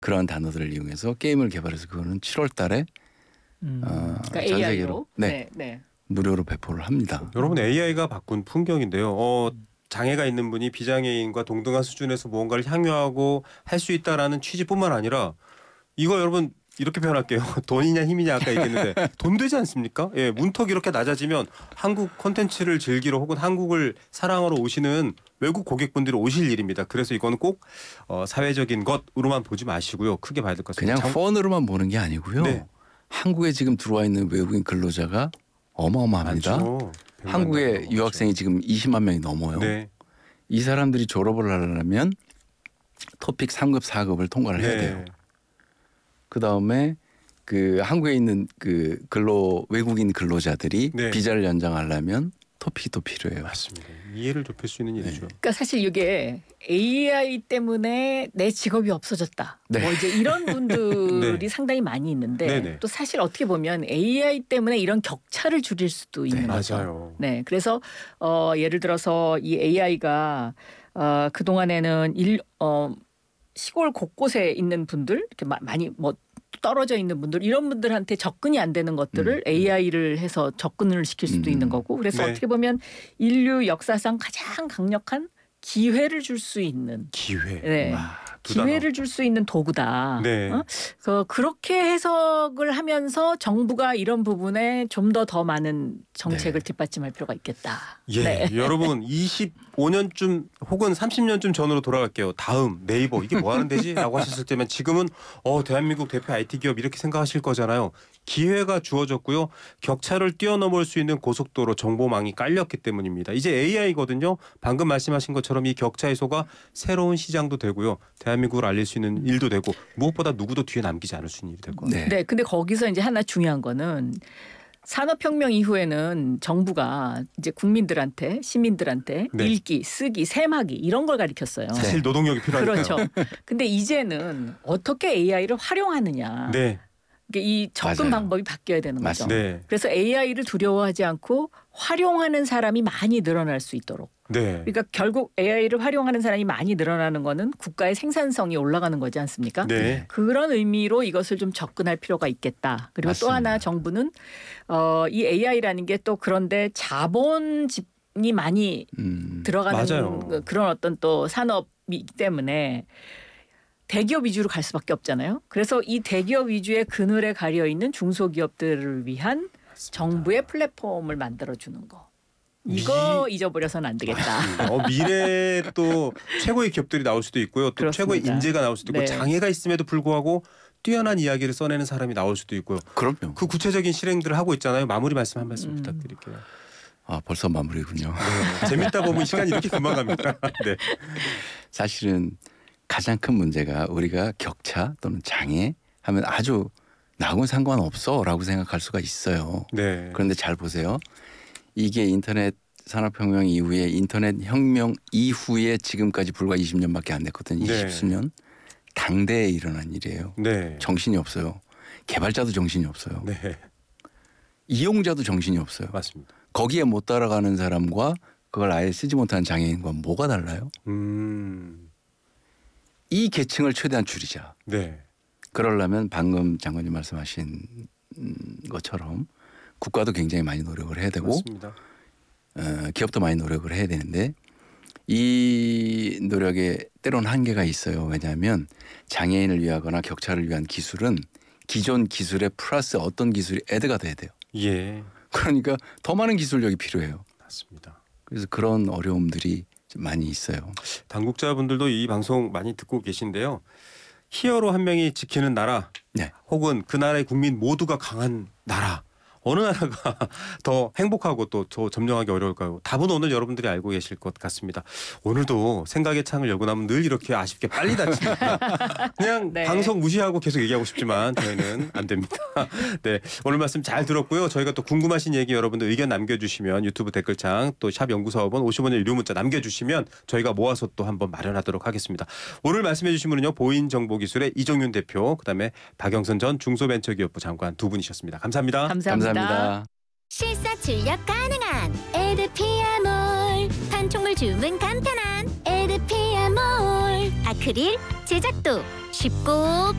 그런 단어들을 이용해서 게임을 개발해서 그거는 7월 달에 그러니까 전 AI로 세계로 무료로 배포를 합니다. 여러분 AI가 바꾼 풍경인데요. 장애가 있는 분이 비장애인과 동등한 수준에서 무언가를 향유하고 할 수 있다라는 취지뿐만 아니라 이거 여러분 이렇게 표현할게요. 돈이냐 힘이냐 아까 얘기했는데 돈 되지 않습니까? 예, 문턱이 이렇게 낮아지면 한국 콘텐츠를 즐기러 혹은 한국을 사랑하러 오시는 외국 고객분들이 오실 일입니다. 그래서 이거는 꼭 사회적인 것으로만 보지 마시고요. 크게 봐야 될 것 같습니다. 그냥 펀으로만 보는 게 아니고요. 네. 한국에 지금 들어와 있는 외국인 근로자가 어마어마합니다. 많죠. 한국의 유학생이 지금 20만 명이 넘어요. 네. 이 사람들이 졸업을 하려면 토픽 3급, 4급을 통과를 해야 돼요. 그다음에 그 한국에 있는 그 외국인 근로자들이 네. 비자를 연장하려면 토픽이 또 필요해요. 맞습니다. 이해를 좁힐 수 있는 일이죠. 그러니까 사실 이게 AI 때문에 내 직업이 없어졌다. 네. 뭐 이제 이런 분들이 네. 상당히 많이 있는데 네네. 또 사실 어떻게 보면 AI 때문에 이런 격차를 줄일 수도 있는 거죠. 맞아요. 네, 그래서 예를 들어서 이 AI가 그 동안에는 시골 곳곳에 있는 분들 이렇게 많이 뭐 떨어져 있는 분들 이런 분들한테 접근이 안 되는 것들을 AI를 해서 접근을 시킬 수도 있는 거고 그래서 네. 어떻게 보면 인류 역사상 가장 강력한 기회를 줄 수 있는 기회. 네. 기회를 줄 수 있는 도구다. 네. 그래서 그렇게 해석을 하면서 정부가 이런 부분에 좀 더 많은 정책을 뒷받침할 필요가 있겠다. 예, 네. 여러분 25년쯤 혹은 30년쯤 전으로 돌아갈게요. 다음 네이버 이게 뭐 하는 데지? 라고 하셨을 때면 지금은 대한민국 대표 IT 기업 이렇게 생각하실 거잖아요. 기회가 주어졌고요. 격차를 뛰어넘을 수 있는 고속도로 정보망이 깔렸기 때문입니다. 이제 AI거든요. 방금 말씀하신 것처럼 이 격차 해소가 새로운 시장도 되고요. 대한민국을 알릴 수 있는 일도 되고 무엇보다 누구도 뒤에 남기지 않을 수 있는 일이 될 것 같아요. 네, 근데 거기서 이제 하나 중요한 거는 산업혁명 이후에는 정부가 이제 국민들한테 시민들한테 네. 읽기, 쓰기, 세마기 이런 걸 가르쳤어요. 사실 노동력이 필요하니까요. 그렇죠. 근데 이제는 어떻게 AI를 활용하느냐. 네. 이 접근 맞아요. 방법이 바뀌어야 되는 거죠. 맞습니다. 네. 그래서 AI를 두려워하지 않고 활용하는 사람이 많이 늘어날 수 있도록. 네. 그러니까 결국 AI를 활용하는 사람이 많이 늘어나는 거는 국가의 생산성이 올라가는 거지 않습니까? 네. 그런 의미로 이것을 좀 접근할 필요가 있겠다. 그리고 맞습니다. 또 하나 정부는 이 AI라는 게 또 그런데 자본이 많이 들어가는 맞아요. 그런 어떤 또 산업이기 때문에 대기업 위주로 갈 수밖에 없잖아요. 그래서 이 대기업 위주의 그늘에 가려 있는 중소기업들을 위한 정부의 플랫폼을 만들어주는 거. 이거 잊어버려서는 안 되겠다. 미래에 또 최고의 기업들이 나올 수도 있고요. 또 그렇습니다. 최고의 인재가 나올 수도 있고 네. 장애가 있음에도 불구하고 뛰어난 이야기를 써내는 사람이 나올 수도 있고요. 그럼요. 그 구체적인 실행들을 하고 있잖아요. 마무리 말씀 한 말씀 부탁드릴게요. 벌써 마무리군요. 네. 재밌다 보면 시간이 이렇게 금방 갑니다. 네. 사실은 가장 큰 문제가 우리가 격차 또는 장애 하면 아주 나하고는 상관없어라고 생각할 수가 있어요. 네. 그런데 잘 보세요. 이게 인터넷 산업혁명 이후에 인터넷 혁명 이후에 지금까지 불과 20년밖에 안 됐거든요. 네. 20수년. 당대에 일어난 일이에요. 네. 정신이 없어요. 개발자도 정신이 없어요. 네. 이용자도 정신이 없어요. 맞습니다. 거기에 못 따라가는 사람과 그걸 아예 쓰지 못하는 장애인과 뭐가 달라요? 이 계층을 최대한 줄이자. 네. 그러려면 방금 장관님 말씀하신 것처럼 국가도 굉장히 많이 노력을 해야 되고 맞습니다. 기업도 많이 노력을 해야 되는데 이 노력에 때론 한계가 있어요. 왜냐하면 장애인을 위하거나 격차를 위한 기술은 기존 기술에 플러스 어떤 기술이 애드가 돼야 돼요. 예. 그러니까 더 많은 기술력이 필요해요. 맞습니다. 그래서 그런 어려움들이 좀 많이 있어요. 당국자분들도 이 방송 많이 듣고 계신데요. 히어로 한 명이 지키는 나라 네. 혹은 그 나라의 국민 모두가 강한 나라 어느 나라가 더 행복하고 또 더 점령하기 어려울까요? 답은 오늘 여러분들이 알고 계실 것 같습니다. 오늘도 생각의 창을 열고 나면 늘 이렇게 아쉽게 빨리 닫힙니다. 그냥 네. 방송 무시하고 계속 얘기하고 싶지만 저희는 안 됩니다. 네, 오늘 말씀 잘 들었고요. 저희가 또 궁금하신 얘기 여러분들 의견 남겨주시면 유튜브 댓글창 또 샵 연구사업원 50원의 유료 문자 남겨주시면 저희가 모아서 또 한번 마련하도록 하겠습니다. 오늘 말씀해 주신 분은요. 보인정보기술의 이정윤 대표 그다음에 박영선 전 중소벤처기업부 장관 두 분이셨습니다. 감사합니다. 감사합니다. 실사 출력 가능한 에드피아몰 판촉물 주문 간편한 에드피아몰 아크릴 제작도 쉽고